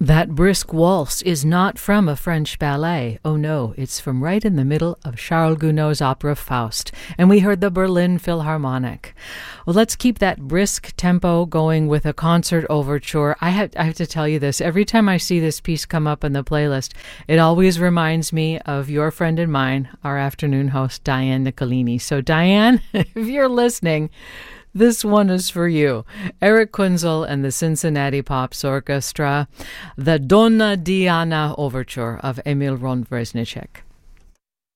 That brisk waltz is not from a French ballet. Oh no, it's from right in the middle of Charles Gounod's opera Faust. And we heard the Berlin Philharmonic. Well, let's keep that brisk tempo going with a concert overture. I have to tell you this. Every time I see this piece come up in the playlist, it always reminds me of your friend and mine, our afternoon host, Diane Nicolini. So Diane, if you're listening, this one is for you. Eric Kunzel and the Cincinnati Pops Orchestra, the Donna Diana Overture of Emil Von Wrzesniczek.